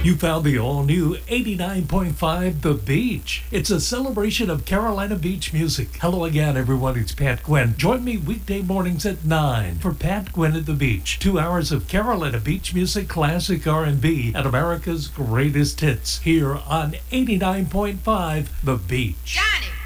You found the all-new 89.5 The Beach. It's a celebration of Carolina Beach music. Hello again, everyone. It's Pat Gwynn. Join me weekday mornings at 9 for Pat Gwynn at the Beach. 2 hours of Carolina Beach music, classic R&B, and America's greatest hits here on 89.5 The Beach. Johnny!